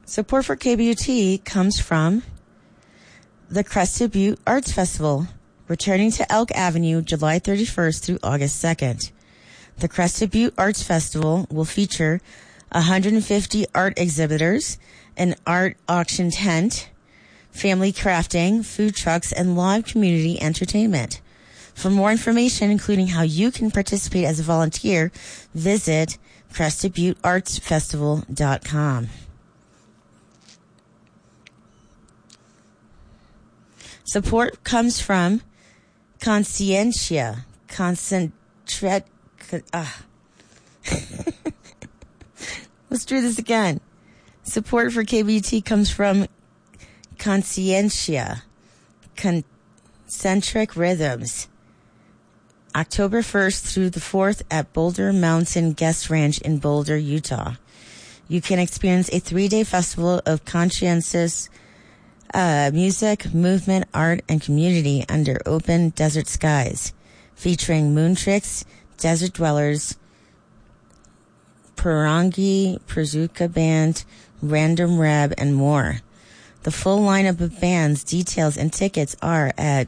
Support for KBUT comes from the Crested Butte Arts Festival, returning to Elk Avenue July 31st through August 2nd. The Crested Butte Arts Festival will feature 150 art exhibitors, an art auction tent, family crafting, food trucks, and live community entertainment. For more information, including how you can participate as a volunteer, visit CrestedButteArtsFestival.com. Support comes from Conscientia. Let's do this again. Support for KBT comes from Conscientia. Concentric Rhythms. October 1st through the 4th at Boulder Mountain Guest Ranch in Boulder, Utah. You can experience a 3-day festival of conscientious music, movement, art, and community under open desert skies, featuring Moon Tricks, Desert Dwellers, Parangi, Prazuka Band, Random Reb, and more. The full lineup of bands, details, and tickets are at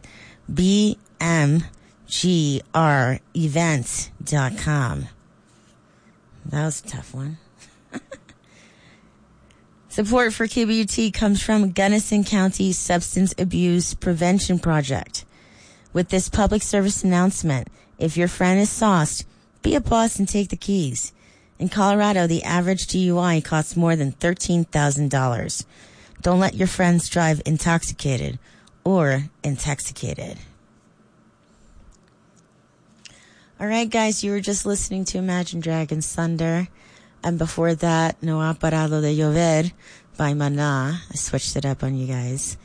bmgrevents.com. That was a tough one. Support for KBUT comes from Gunnison County Substance Abuse Prevention Project. With this public service announcement, if your friend is sauced, be a boss and take the keys. In Colorado, the average DUI costs more than $13,000. Don't let your friends drive intoxicated or intoxicated. All right, guys, you were just listening to Imagine Dragons Thunder. And before that, No Ha Parado de Llover by Maná. I switched it up on you guys.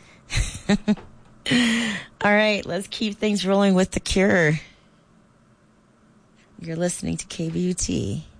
All right, let's keep things rolling with The Cure. You're listening to KBUT.